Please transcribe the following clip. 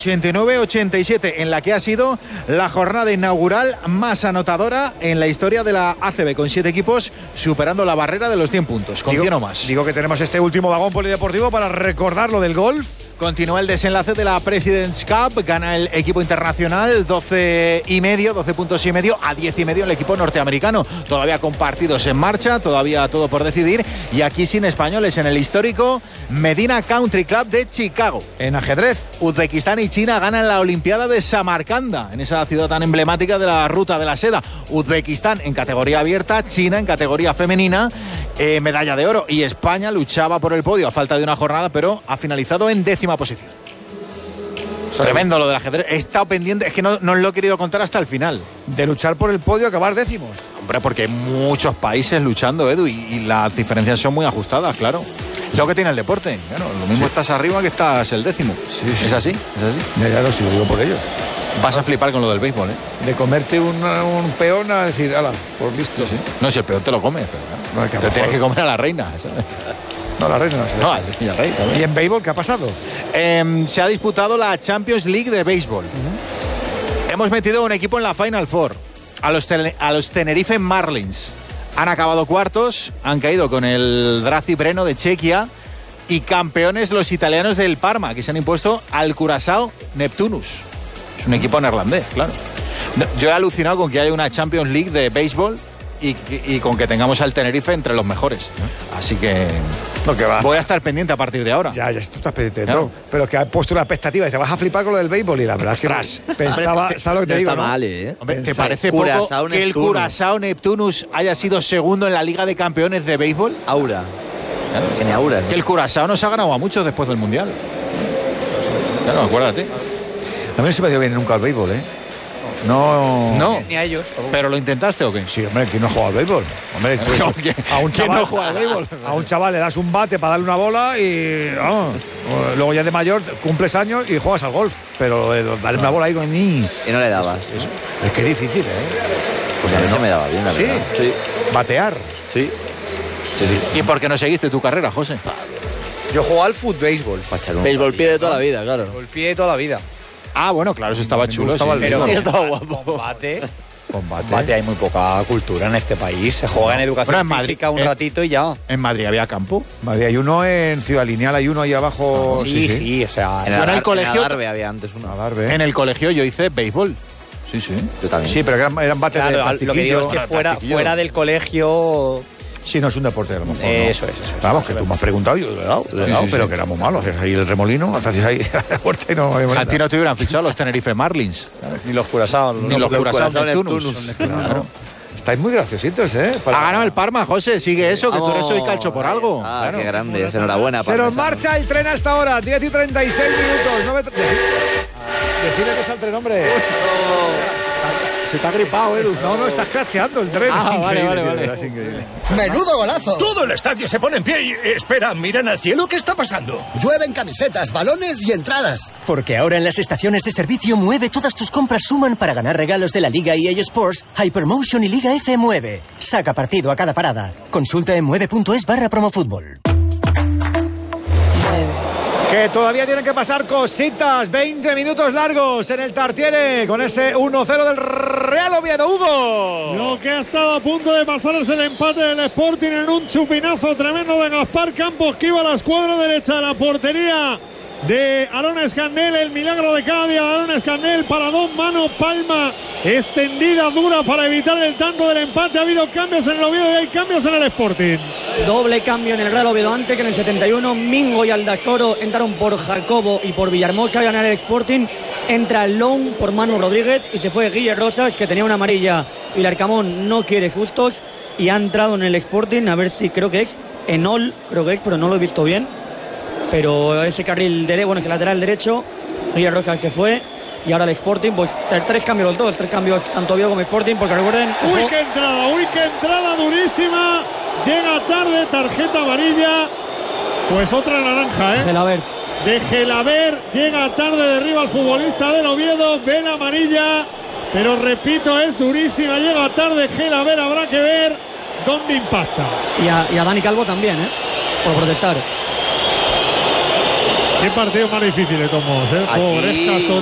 89-87, en la que ha sido la jornada inaugural más anotadora en la historia de la ACB, con 7 equipos superando la barrera de los 100 puntos, con 100 o más. Digo que tenemos este último vagón polideportivo para recordar lo del golf. Continúa el desenlace de la President's Cup, gana el equipo internacional 12 puntos y medio a 10 y medio el equipo norteamericano, todavía con partidos en marcha, todavía todo por decidir, y aquí sin españoles en el histórico Medina Country Club de Chicago. En ajedrez, Uzbekistán y China ganan la Olimpiada de Samarcanda, en esa ciudad tan emblemática de la Ruta de la Seda. Uzbekistán en categoría abierta, China en categoría femenina, medalla de oro, y España luchaba por el podio a falta de una jornada, pero ha finalizado en 10ª posición. Tremendo lo del ajedrez. He estado pendiente, es que no os lo he querido contar hasta el final. De luchar por el podio, acabar décimos. Hombre, porque hay muchos países luchando, Edu, y las diferencias son muy ajustadas, claro. Lo que tiene el deporte, claro, lo mismo estás arriba que estás el 10º. Sí. ¿Es así? Ya lo digo por ello. Vas a flipar con lo del béisbol, De comerte un peón a decir, ala, por listo. Sí. No, si el peón te lo comes, pero te tienes que comer a la reina, ¿sabes? No, la reina no sé. No, y al rey también. ¿Y en béisbol qué ha pasado? Se ha disputado la Champions League de béisbol. Hemos metido un equipo en la Final Four, a los Tenerife Marlins. Han acabado cuartos, han caído con el Drazi Breno de Chequia, y campeones los italianos del Parma, que se han impuesto al Curaçao Neptunus. Es un equipo neerlandés, claro. Yo he alucinado con que haya una Champions League de béisbol y con que tengamos al Tenerife entre los mejores. Así que voy a estar pendiente a partir de ahora. Ya, tú estás pendiente, claro. ¿No? Pero que has puesto una expectativa y te vas a flipar con lo del béisbol, y la verdad es que pensaba, ¿sabes lo que te digo? Está mal, Hombre, ¿te parece poco que el Curaçao Neptunus haya sido segundo en la Liga de Campeones de béisbol? Aura. Claro. Tiene aura. Que el Curaçao nos ha ganado a muchos después del Mundial. Claro, acuérdate. A mí no se me dio bien nunca al béisbol, No. Ni a ellos. ¿Pero lo intentaste o qué? Sí, hombre, ¿quién no juega al béisbol? Hombre, a un chaval no juega al béisbol. A un chaval le das un bate para darle una bola y luego ya de mayor cumples años y juegas al golf. Pero darle una bola ahí con ni. Y no le dabas. Es que es difícil, Pues a mí se me daba bien, la verdad. Sí. Batear. Sí. ¿Y por qué no seguiste tu carrera, José? Yo jugaba al fútbol. Béisbol pie de toda la vida, claro. Béisbol pie de toda la vida. Ah, bueno, claro, eso estaba chulo. Pero sí, estaba guapo. Combate, hay muy poca cultura en este país. Se juega en educación física un ratito y ya. ¿En Madrid había campo? Madrid hay uno, en Ciudad Lineal hay uno ahí abajo. Sí, o sea... En el colegio... En Adarve había antes uno. En el colegio yo hice béisbol. Sí. Yo también. Sí, pero eran bates de plastiquillo. Lo que digo es que fuera del colegio... Sí, no es un deporte, a lo mejor. Eso es. Vamos, que tú me has preguntado, yo le he dado, pero que éramos malos. Hacías ahí el remolino, hacías ahí la puerta y no... A ti no te hubieran fichado los Tenerife Marlins. Ni los Curaçao. Ni los Curaçao Neptunus. Claro. Estáis muy graciositos, ¿eh? Ha ganado el Parma, José, sigue eso, que tú eres hoy calcho por algo. Claro. Qué grande, enhorabuena. Se nos marcha el tren hasta ahora, 10 y 36 minutos. Decime que salte el nombre. Se te ha gripado, Edu. No, estás cracheando el tren. Vale. Es increíble. ¡Menudo golazo! Todo el estadio se pone en pie y... Espera, miran al cielo, ¿qué está pasando? Llueven camisetas, balones y entradas. Porque ahora en las estaciones de servicio Mueve todas tus compras suman para ganar regalos de la Liga EA Sports, Hypermotion y Liga F Mueve. Saca partido a cada parada. Consulta en mueve.es/promofutbol. Que todavía tienen que pasar cositas. 20 minutos largos en el Tartiere con ese 1-0 del Real Oviedo. Hugo. Lo que ha estado a punto de pasar es el empate del Sporting en un chupinazo tremendo de Gaspar Campos, que iba a la escuadra derecha de la portería de Aaron Escandel. El milagro de cada día de Aaron Escandel para dos manos, palma extendida, dura para evitar el tanto del empate. Ha habido cambios en el Oviedo y hay cambios en el Sporting. Doble cambio en el Real Oviedo antes, que en el 71 Mingo y Aldasoro entraron por Jacobo y por Villahermosa a ganar el Sporting. Entra Long por Manu Rodríguez y se fue Guille Rosas, que tenía una amarilla y Larcamón no quiere sustos, y ha entrado en el Sporting, a ver si creo que es Enol, pero no lo he visto bien. Pero ese carril derecho, ese lateral derecho, Guille Rosas se fue. Y ahora el Sporting, pues tres cambios los dos, tres cambios tanto Oviedo como Sporting, porque recuerden... Uy, qué entrada durísima. Llega tarde, tarjeta amarilla. Pues otra naranja, Gelabert. De Gelabert, llega tarde, derriba al futbolista del Oviedo, ve la amarilla. Pero repito, es durísima, llega tarde Gelabert, habrá que ver dónde impacta. Y a Dani Calvo también, por protestar. Qué partido más difícil de todos modos, ¿eh? Aquí- Pobres Castro.